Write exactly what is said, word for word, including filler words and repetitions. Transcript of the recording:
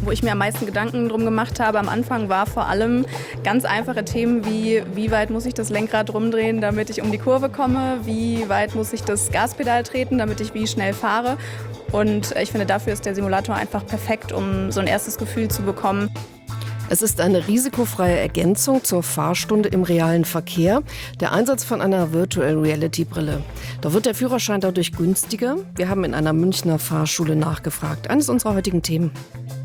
wo ich mir am meisten Gedanken drum gemacht habe am Anfang, war vor allem ganz einfache Themen wie, wie weit muss ich das Lenkrad rumdrehen, damit ich um die Kurve komme, wie weit muss ich das Gaspedal treten, damit ich wie schnell fahre. Und ich finde, dafür ist der Simulator einfach perfekt, um so ein erstes Gefühl zu bekommen. Es ist eine risikofreie Ergänzung zur Fahrstunde im realen Verkehr, der Einsatz von einer Virtual Reality Brille. Da wird der Führerschein dadurch günstiger. Wir haben in einer Münchner Fahrschule nachgefragt. Eines unserer heutigen Themen.